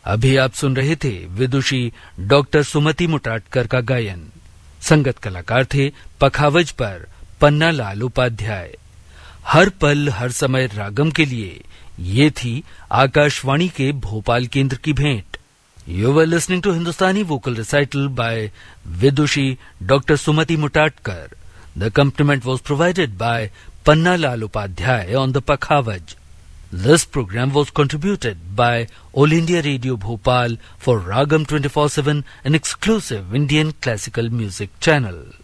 अभी आप सुन रहे थे विदुषी डॉक्टर सुमति मुटाटकर का गायन। संगत कलाकार थे पखावज पर पन्ना लाल उपाध्याय। हर पल हर समय रागम के लिए ये थी आकाशवाणी के भोपाल केंद्र की भेंट। You were listening to Hindustani vocal recital by Vidushi Dr. Sumati Mutatkar. The accompaniment was provided by Panna Lal Upadhyay on the Pakhavaj. This program was contributed by All India Radio Bhopal for Ragam 24/7, an exclusive Indian classical music channel.